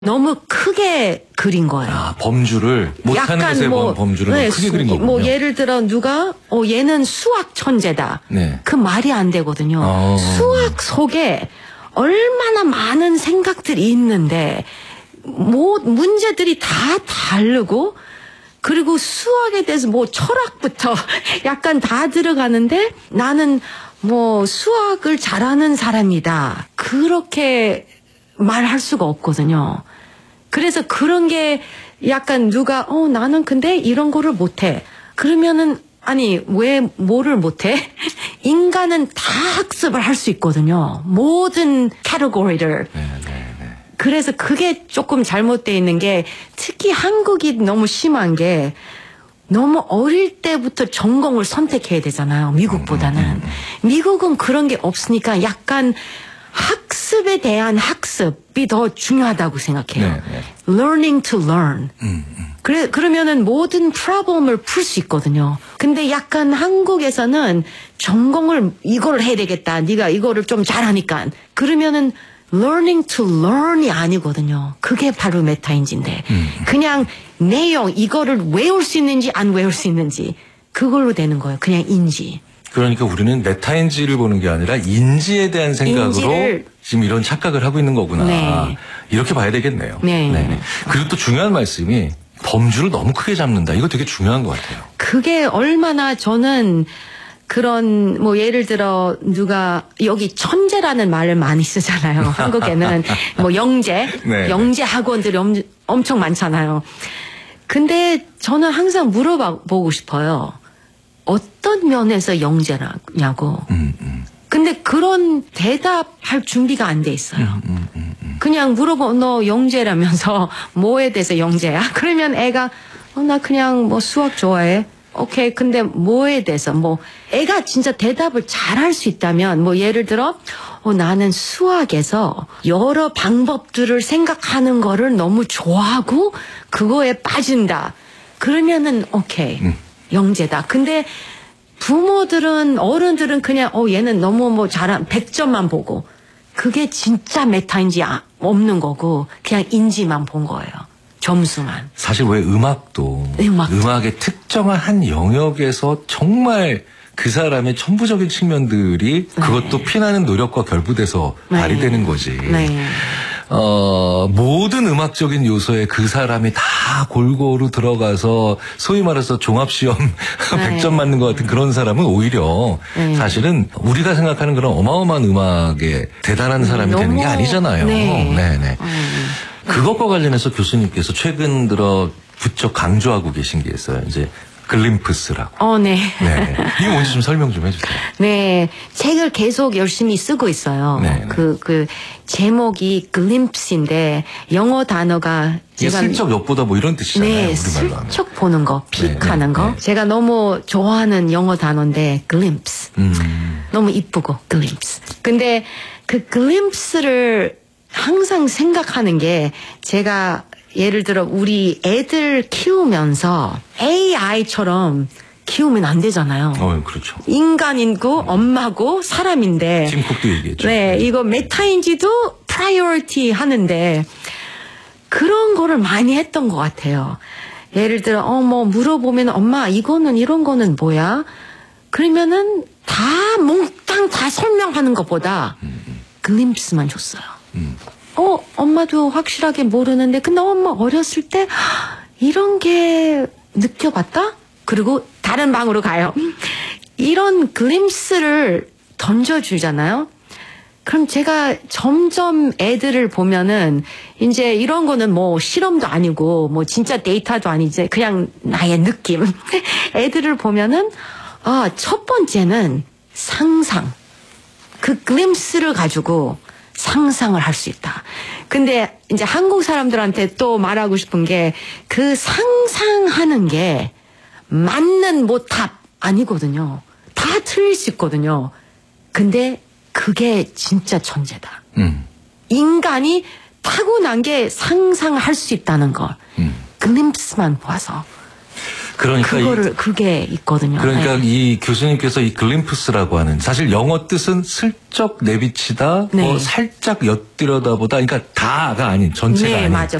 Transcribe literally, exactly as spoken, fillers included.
너무 크게 그린 거예요. 아, 범주를 못하는 것에 뭐, 범주를 네, 크게 수, 그린 거군요. 뭐 예를 들어 누가 어 얘는 수학 천재다. 네. 그 말이 안 되거든요. 어. 수학 속에 얼마나 많은 생각들이 있는데 뭐 문제들이 다 다르고 그리고 수학에 대해서 뭐 철학부터 약간 다 들어가는데 나는 뭐 수학을 잘하는 사람이다. 그렇게 말할 수가 없거든요. 그래서 그런 게 약간 누가 어 나는 근데 이런 거를 못해. 그러면은 아니 왜 뭐를 못해? 인간은 다 학습을 할 수 있거든요. 모든 카테고리를. 네, 네, 네. 그래서 그게 조금 잘못되어 있는 게 특히 한국이 너무 심한 게 너무 어릴 때부터 전공을 선택해야 되잖아요. 미국보다는. 음, 음, 음. 미국은 그런 게 없으니까 약간 학습에 대한 학습이 더 중요하다고 생각해요. 네, 네. Learning to learn. 음, 음. 그래, 그러면은 모든 프로블럼을 풀 수 있거든요. 근데 약간 한국에서는 전공을 이걸 해야 되겠다. 네가 이거를 좀 잘하니까. 그러면은 learning to learn이 아니거든요. 그게 바로 메타인지인데. 음. 그냥 내용, 이거를 외울 수 있는지 안 외울 수 있는지. 그걸로 되는 거예요. 그냥 인지. 그러니까 우리는 메타인지를 보는 게 아니라 인지에 대한 생각으로 인지를... 지금 이런 착각을 하고 있는 거구나. 네. 이렇게 봐야 되겠네요. 네. 네네. 그리고 또 중요한 말씀이 범주를 너무 크게 잡는다. 이거 되게 중요한 것 같아요. 그게 얼마나 저는 그런 뭐 예를 들어 누가 여기 천재라는 말을 많이 쓰잖아요. 한국에는 뭐 영재, 네. 영재 학원들이 엄, 엄청 많잖아요. 근데 저는 항상 물어보고 싶어요. 어떤 면에서 영재냐고. 음, 음. 근데 그런 대답할 준비가 안 돼 있어요. 음, 음, 음, 음. 그냥 물어보, 너 영재라면서 뭐에 대해서 영재야? 그러면 애가 어, 나 그냥 뭐 수학 좋아해. 오케이. 근데 뭐에 대해서 뭐 애가 진짜 대답을 잘할 수 있다면 뭐 예를 들어 어, 나는 수학에서 여러 방법들을 생각하는 거를 너무 좋아하고 그거에 빠진다. 그러면은 오케이. 음. 영재다. 근데 부모들은 어른들은 그냥 어 얘는 너무 뭐 잘한 백 점만 보고 그게 진짜 메타인지 아, 없는 거고 그냥 인지만 본 거예요. 점수만. 사실 왜 음악도, 음악도. 음악의 특정한 한 영역에서 정말 그 사람의 천부적인 측면들이 네. 그것도 피나는 노력과 결부돼서 네. 발휘되는 거지. 네. 어, 모든 음악적인 요소에 그 사람이 다 골고루 들어가서 소위 말해서 종합시험 네. 백 점 맞는 것 같은 그런 사람은 오히려 네. 사실은 우리가 생각하는 그런 어마어마한 음악에 대단한 사람이 너무... 되는 게 아니잖아요. 네. 네네. 음. 그것과 관련해서 교수님께서 최근 들어 부쩍 강조하고 계신 게 있어요. 이제 글림프스라고. 어, 네. 네. 이게 뭔지 좀 설명 좀 해주세요. 네. 책을 계속 열심히 쓰고 있어요. 네. 그, 그, 제목이 glimpse인데, 영어 단어가 이게 제가. 슬쩍 엿보다 뭐 이런 뜻이잖아요. 네. 우리말로 하면. 슬쩍 보는 거, 픽하는 네, 네, 거. 네. 제가 너무 좋아하는 영어 단어인데, glimpse. 음. 너무 이쁘고, glimpse. 근데 그 glimpse를 항상 생각하는 게, 제가 예를 들어 우리 애들 키우면서 에이아이처럼 키우면 안 되잖아요. 어, 그렇죠. 인간이고 엄마고 사람인데. 팀쿡도 얘기했죠. 네, 이거 메타인지도 프라이어리티 하는데 그런 거를 많이 했던 것 같아요. 예를 들어 어 뭐 물어보면 엄마 이거는 이런 거는 뭐야? 그러면은 다 몽땅 다 설명하는 것보다 음, 음. 글림프스만 줬어요. 음. 어, 엄마도 확실하게 모르는데, 근데 엄마 어렸을 때 이런 게 느껴봤다? 그리고 다른 방으로 가요. 이런 글림스를 던져주잖아요. 그럼 제가 점점 애들을 보면은 이제 이런 거는 뭐 실험도 아니고 뭐 진짜 데이터도 아니지 그냥 나의 느낌. 애들을 보면은 아, 첫 번째는 상상. 그 글림스를 가지고 상상을 할 수 있다. 근데 이제 한국 사람들한테 또 말하고 싶은 게 그 상상하는 게 맞는 뭐 답 아니거든요. 다 틀릴 수 있거든요. 근데 그게 진짜 천재다. 음. 인간이 타고난 게 상상할 수 있다는 거. 음. 글림프스만 봐서. 그러니까 그거를 이, 그게 있거든요. 그러니까 네. 이 교수님께서 이 글림프스라고 하는 사실 영어 뜻은 슬쩍 내비치다, 네. 뭐 살짝 엿들여다보다, 그러니까 다가 아닌 전체가 네, 아닌 맞아.